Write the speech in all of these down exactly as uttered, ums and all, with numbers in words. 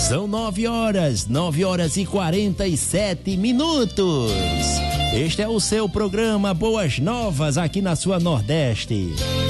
São nove horas, nove horas e quarenta e sete minutos. Este é o seu programa Boas Novas aqui na sua Nordeste.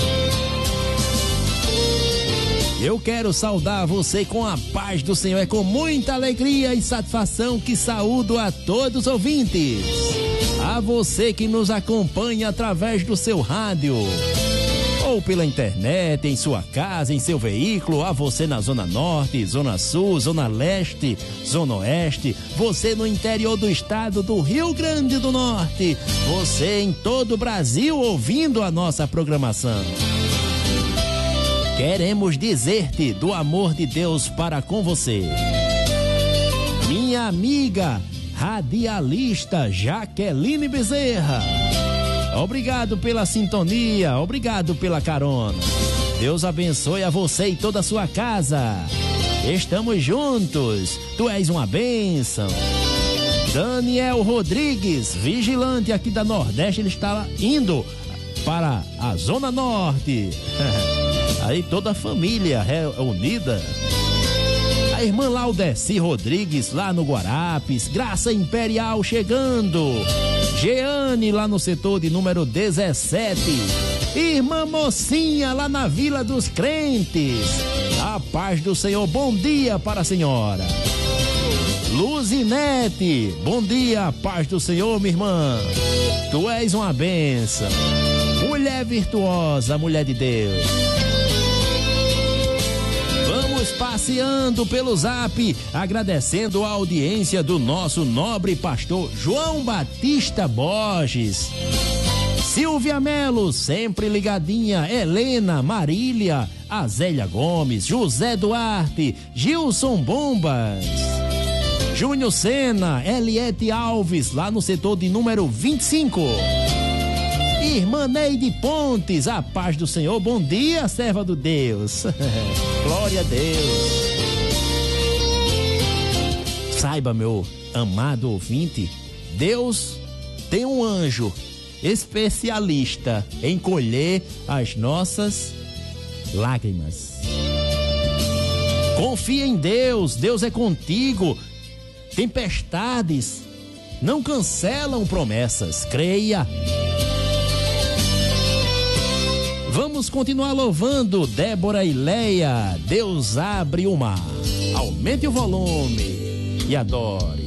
Eu quero saudar você com a paz do Senhor. É com muita alegria e satisfação que saúdo a todos os ouvintes. A você que nos acompanha através do seu rádio ou pela internet, em sua casa, em seu veículo, a você na Zona Norte, Zona Sul, Zona Leste, Zona Oeste, você no interior do estado do Rio Grande do Norte, você em todo o Brasil ouvindo a nossa programação. Queremos dizer-te do amor de Deus para com você. Minha amiga radialista Jaqueline Bezerra, obrigado pela sintonia, obrigado pela carona. Deus abençoe a você e toda a sua casa. Estamos juntos, tu és uma bênção. Daniel Rodrigues, vigilante aqui da Nordeste, ele está indo para a Zona Norte. Aí toda a família reunida. A irmã Laudeci Rodrigues lá no Guarapes, Graça Imperial chegando. Jeane lá no setor de número dezessete. Irmã Mocinha lá na Vila dos Crentes. A paz do Senhor, bom dia para a senhora. Luzinete, bom dia, a paz do Senhor, minha irmã. Tu és uma bênção. Mulher virtuosa, mulher de Deus. Vamos passeando pelo Zap, agradecendo a audiência do nosso nobre pastor João Batista Borges. Silvia Melo, sempre ligadinha. Helena, Marília, Azélia Gomes, José Duarte, Gilson Bombas, Júnior Sena, Eliette Alves, lá no setor de número vinte e cinco. Irmã Neide Pontes, a paz do Senhor, bom dia, serva do Deus. Glória a Deus. Saiba, meu amado ouvinte, Deus tem um anjo especialista em colher as nossas lágrimas. Confia em Deus, Deus é contigo. Tempestades não cancelam promessas, creia. Vamos continuar louvando Débora e Leia. Deus abre o mar. Aumente o volume e adore.